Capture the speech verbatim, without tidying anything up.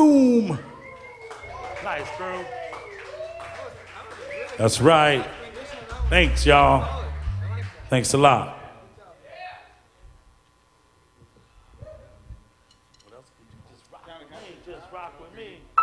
Boom. Nice, crew. That's right. Thanks, y'all. Thanks a lot. What else could you just rock with me? Just rock with me.